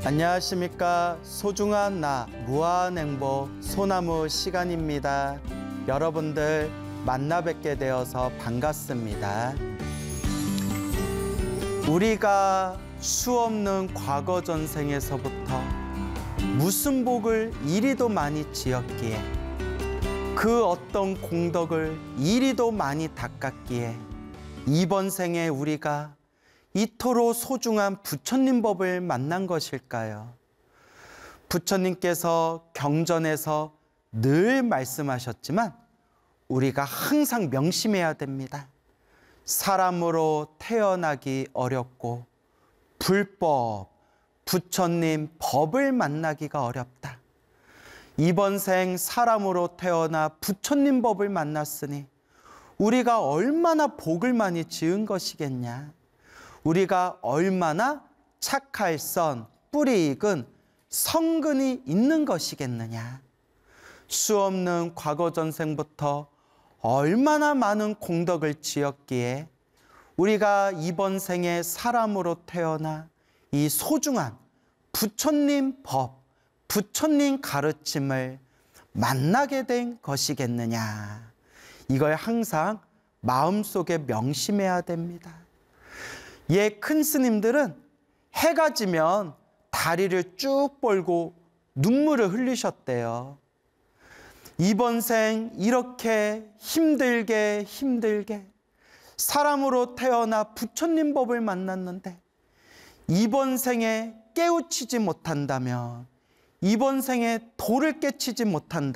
안녕하십니까. 소중한 나 무한행복 소나무 시간입니다. 여러분들 만나 뵙게 되어서 반갑습니다. 우리가 수없는 과거 전생에서부터 무슨 복을 이리도 많이 지었기에, 그 어떤 공덕을 이리도 많이 닦았기에 이번 생에 우리가 이토록 소중한 부처님 법을 만난 것일까요? 부처님께서 경전에서 늘 말씀하셨지만 우리가 항상 명심해야 됩니다. 사람으로 태어나기 어렵고 불법, 부처님 법을 만나기가 어렵다. 이번 생 사람으로 태어나 부처님 법을 만났으니 우리가 얼마나 복을 많이 지은 것이겠냐. 우리가 얼마나 착할 선, 뿌리 익은 성근이 있는 것이겠느냐. 수없는 과거 전생부터 얼마나 많은 공덕을 지었기에 우리가 이번 생에 사람으로 태어나 이 소중한 부처님 법, 부처님 가르침을 만나게 된 것이겠느냐. 이걸 항상 마음속에 명심해야 됩니다. 큰 스님들은 해가 지면 다리를 쭉 뻘고 눈물을 흘리셨대요. 이번 생 이렇게 힘들게 사람으로 태어나 부처님 법을 만났는데 이번 생에 깨우치지 못한다면, 이번 생에 도를 깨치지 못한다면